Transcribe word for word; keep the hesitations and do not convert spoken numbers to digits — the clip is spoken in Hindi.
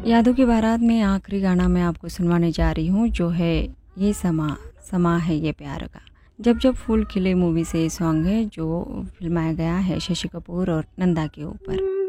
यादों की बारात में आखिरी गाना मैं आपको सुनवाने जा रही हूँ, जो है ये समा समा है ये प्यार का। जब जब फूल खिले मूवी से ये सॉन्ग है, जो फिल्माया गया है शशि कपूर और नंदा के ऊपर।